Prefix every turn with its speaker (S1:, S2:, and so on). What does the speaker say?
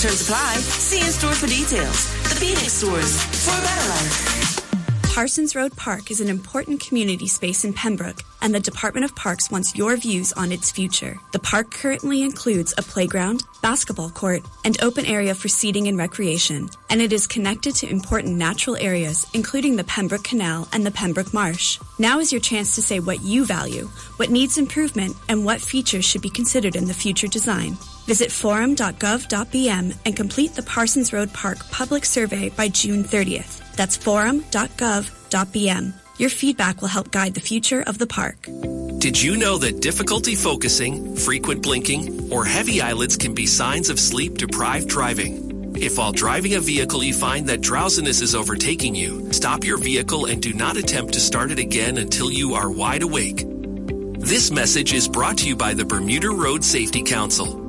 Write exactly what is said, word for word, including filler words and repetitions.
S1: Terms apply. See in-store for details. The Phoenix Stores, for a better life.
S2: Parsons Road Park is an important community space in Pembroke, and the Department of Parks wants your views on its future. The park currently includes a playground, basketball court, and open area for seating and recreation, and it is connected to important natural areas, including the Pembroke Canal and the Pembroke Marsh. Now is your chance to say what you value, what needs improvement, and what features should be considered in the future design. Visit forum dot gov dot b m and complete the Parsons Road Park public survey by June thirtieth. That's forum dot gov dot b m. Your feedback will help guide the future of the park.
S3: Did you know that difficulty focusing, frequent blinking, or heavy eyelids can be signs of sleep-deprived driving? If while driving a vehicle you find that drowsiness is overtaking you, stop your vehicle and do not attempt to start it again until you are wide awake. This message is brought to you by the Bermuda Road Safety Council.